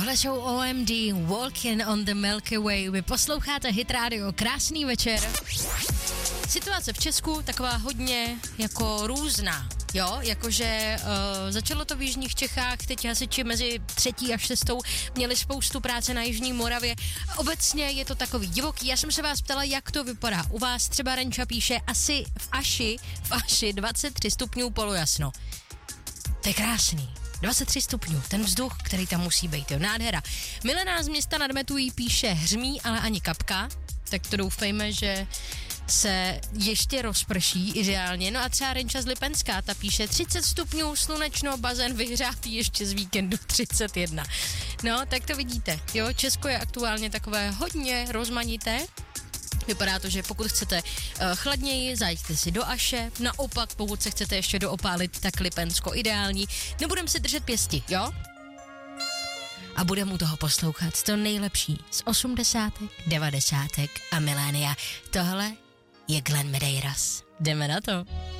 Tohle jsou OMD, Walking on the Milky Way. Vy posloucháte Hit Radio, krásný večer. Situace v Česku taková hodně jako různá, jo, jakože začalo to v jižních Čechách, teď hasiči mezi 3. a 6. měli spoustu práce na jižní Moravě. Obecně je to takový divoký. Já jsem se vás ptala, jak to vypadá. U vás třeba Renča píše asi v Aši 23 stupňů polojasno. To je krásný. 23 stupňů, ten vzduch, který tam musí být, jo, nádhera. Milena z města nad Metují píše hřmí, ale ani kapka, tak to doufejme, že se ještě rozprší ideálně. No a třeba Renča z Lipenská, ta píše 30 stupňů, slunečno, bazén vyhřátý ještě z víkendu 31. No, tak to vidíte, jo, Česko je aktuálně takové hodně rozmanité. Vypadá to, že pokud chcete chladněji, zajďte si do Aše, naopak pokud se chcete ještě doopálit, tak Lipensko ideální. Nebudem se držet pěsti, jo? A budeme u toho poslouchat to nejlepší z 80., 90. a milénia. Tohle je Glenn Medeiros. Jdeme na to.